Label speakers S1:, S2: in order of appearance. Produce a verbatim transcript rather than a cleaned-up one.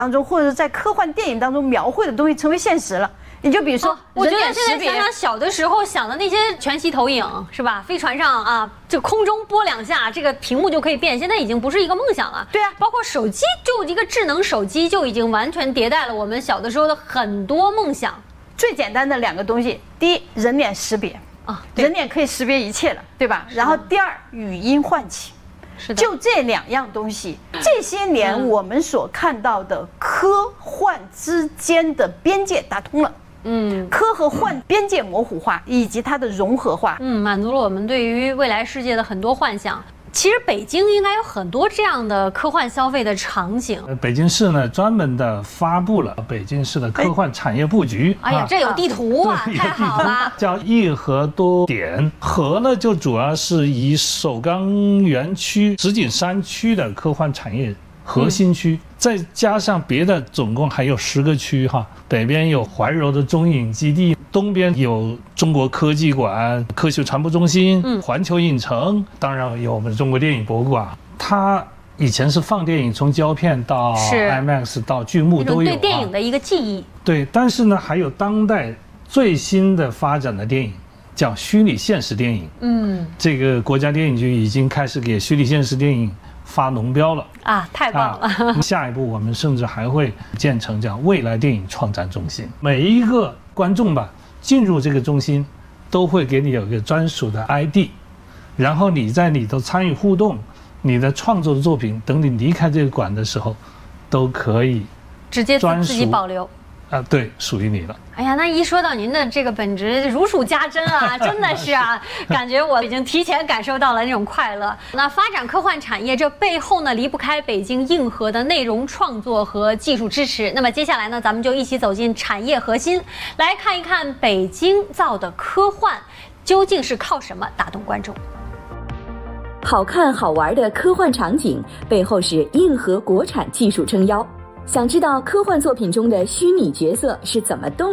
S1: 当中，或者是在科幻电影当中描绘的东西成为现实了。你就比如说，
S2: 哦、我觉得现在想想小的时候想的那些全息投影是吧？飞船上啊，就空中拨两下，这个屏幕就可以变，现在已经不是一个梦想了。
S1: 对啊，
S2: 包括手机，就一个智能手机就已经完全迭代了我们小的时候的很多梦想。最简单的两个东西，第一，人脸识别啊，人脸可以识别一切了，对吧？然后第二，语音唤起。 是的，
S1: 就这两样东西，这些年我们所看到的科幻之间的边界打通了。嗯，科和幻边界模糊化以及它的融合化，
S2: 嗯，满足了我们对于未来世界的很多幻想。其实北京应该有很多这样的科幻消费的场景。
S3: 北京市呢专门的发布了北京市的科幻产业布局。
S2: 哎呀，这有地图啊，太好了！
S3: 叫一核多点，核呢就主要是以首钢园区、石景山区的科幻产业核心区，嗯、再加上别的，总共还有十个区哈。北边有怀柔的中影基地，东边有中国科技馆、科学传播中心、嗯、环球影城，当然有我们中国电影博物馆。它以前是放电影，从胶片到 IMAX 到剧目都有、啊，
S2: 对电影的一个记忆。
S3: 对，但是呢，还有当代最新的发展的电影。叫虚拟现实电影，嗯，这个国家电影局已经开始给虚拟现实电影发农标了
S2: 啊，太棒了！啊、
S3: 下一步我们甚至还会建成叫未来电影创展中心，每一个观众吧进入这个中心，都会给你有一个专属的 I D， 然后你在里头参与互动，你的创作的作品，等你离开这个馆的时候，都可以
S2: 直接自己保留。
S3: 啊，对，属于你了。
S2: 哎呀，那一说到您的这个本职，如数家珍啊，真的是啊，感觉我已经提前感受到了那种快乐。那发展科幻产业，这背后呢离不开北京硬核的内容创作和技术支持。那么接下来呢，咱们就一起走进产业核心，来看一看北京造的科幻究竟是靠什么打动观众。
S4: 好看好玩的科幻场景背后是硬核国产技术撑腰。想知道科幻作品中的虚拟角色是怎么动